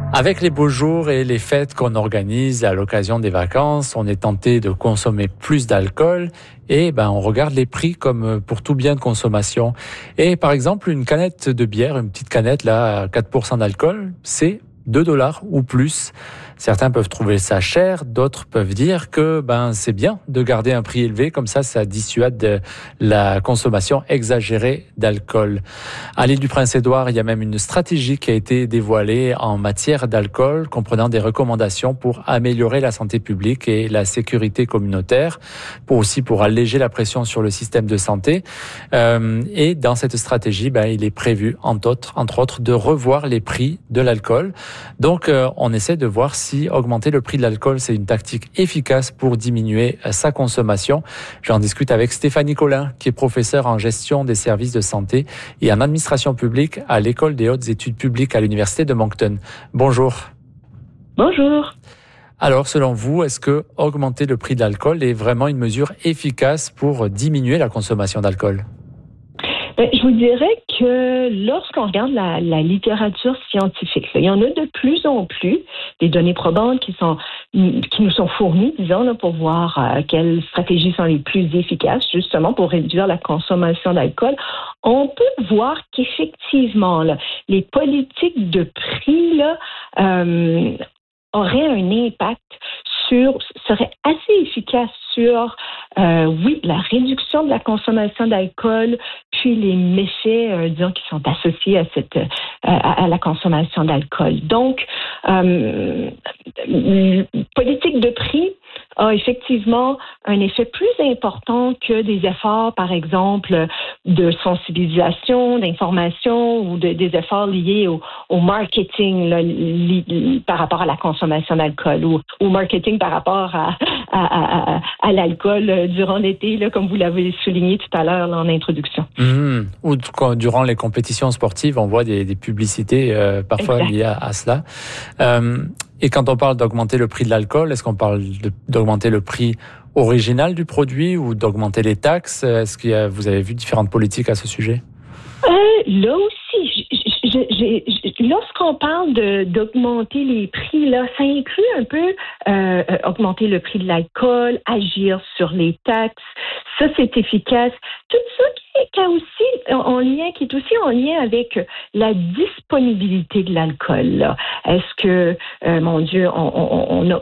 Avec les beaux jours et les fêtes qu'on organise à l'occasion des vacances, on est tenté de consommer plus d'alcool et on regarde les prix comme pour tout bien de consommation. Et par exemple, une canette de bière, une petite canette là à 4% d'alcool, c'est 2 $ ou plus. Certains peuvent trouver ça cher, d'autres peuvent dire que c'est bien de garder un prix élevé, comme ça dissuade de la consommation exagérée d'alcool. À l'île du Prince-Édouard, il y a même une stratégie qui a été dévoilée en matière d'alcool, comprenant des recommandations pour améliorer la santé publique et la sécurité communautaire, pour alléger la pression sur le système de santé. Et dans cette stratégie, il est prévu, entre autres, de revoir les prix de l'alcool. Donc, on essaie de voir si augmenter le prix de l'alcool, c'est une tactique efficace pour diminuer sa consommation. J'en discute avec Stéphanie Collin, qui est professeure en gestion des services de santé et en administration publique à l'École des hautes études publiques à l'Université de Moncton. Bonjour. Bonjour. Alors, selon vous, est-ce que augmenter le prix de l'alcool est vraiment une mesure efficace pour diminuer la consommation d'alcool? Je vous dirais que lorsqu'on regarde la littérature scientifique, il y en a de plus en plus des données probantes qui nous sont fournies, disons, pour voir quelles stratégies sont les plus efficaces, justement, pour réduire la consommation d'alcool. On peut voir qu'effectivement, les politiques de prix auraient un impact serait assez efficace sur, la réduction de la consommation d'alcool, puis les méfaits, qui sont associés à la consommation d'alcool. Donc, politique de prix a effectivement un effet plus important que des efforts, par exemple, de sensibilisation, d'information ou des efforts liés au marketing par rapport à la consommation d'alcool ou au marketing par rapport à l'alcool durant l'été, comme vous l'avez souligné tout à l'heure en introduction. Ou durant les compétitions sportives, on voit des publicités parfois liées à cela. Et quand on parle d'augmenter le prix de l'alcool, est-ce qu'on parle d'augmenter le prix original du produit ou d'augmenter les taxes? Est-ce que vous avez vu différentes politiques à ce sujet? Là aussi, lorsqu'on parle d'augmenter les prix, ça inclut un peu augmenter le prix de l'alcool, agir sur les taxes. Ça, c'est efficace. Tout ça qui est aussi en lien avec la disponibilité de l'alcool. Est-ce que, on a